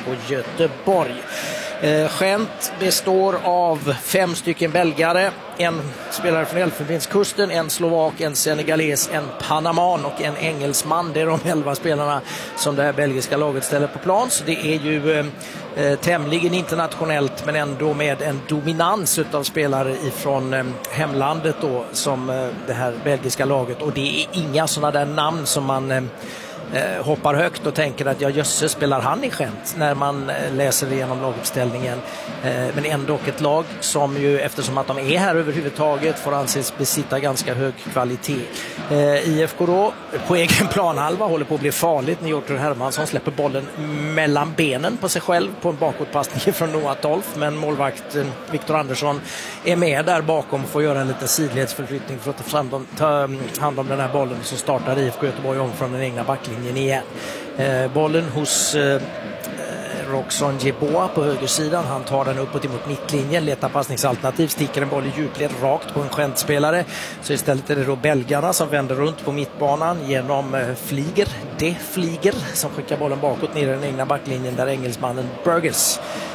IFK Göteborg. Gent består av 5 stycken belgare, en spelare från Elfenbenskusten, en slovak, en senegales, en panaman och en engelsman. Det är de 11 spelarna som det här belgiska laget ställer på plan. Så det är ju tämligen internationellt, men ändå med en dominans av spelare ifrån hemlandet då, som det här belgiska laget. Och det är inga sådana där namn som man hoppar högt och tänker att jösses, spelar han i Gent när man läser igenom laguppställningen. Men ändå ett lag som ju, eftersom att de är här överhuvudtaget, får anses besitta ganska hög kvalitet. IFK då på egen planhalva håller på att bli farligt när Jortur Hermansson släpper bollen mellan benen på sig själv på en bakåtpassning från Noah Tolf, men målvakten Viktor Andersson är med där bakom och får göra en liten sidledsförflyttning för att ta hand om den här bollen, så startar IFK Göteborg om från den egna backlinjen igen. Bollen hos Roxon Jeboa på högersidan. Han tar den uppåt emot mittlinjen, letar passningsalternativ, sticker en boll i djupled rakt på en Gent-spelare. Så istället är det då belgarna som vänder runt på mittbanan genom Fliger som skickar bollen bakåt ner i den egna backlinjen, där engelsmannen Burgess